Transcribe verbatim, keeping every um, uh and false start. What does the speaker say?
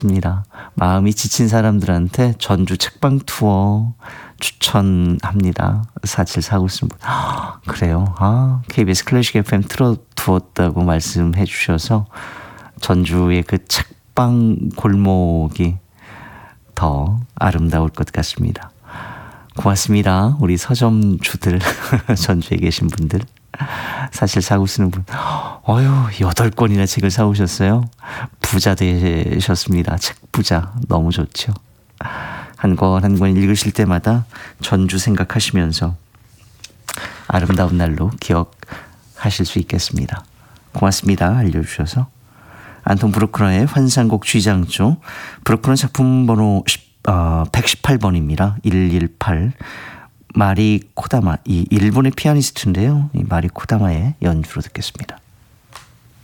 입니다. 마음이 지친 사람들한테 전주 책방 투어 추천합니다. 사칠사구 쓰는 분. 아, 그래요? 아, 케이비에스 클래식 에프엠 틀어두었다고 말씀해 주셔서 전주의 그 책방 골목이 더 아름다울 것 같습니다. 고맙습니다. 우리 서점주들, 전주에 계신 분들. 사실 사고 쓰는 분, 어휴, 여덟 권이나 책을 사오셨어요. 부자 되셨습니다. 책 부자. 너무 좋죠. 한 권 한 권 읽으실 때마다 전주 생각하시면서 아름다운 날로 기억하실 수 있겠습니다. 고맙습니다. 알려주셔서. 안톤 브루크너의 환상곡 쥐장조. 브루크너 작품 번호 어, 백십팔 번입니다. 일일팔. 마리 코다마, 이 일본의 피아니스트인데요. 이 마리 코다마의 연주로 듣겠습니다.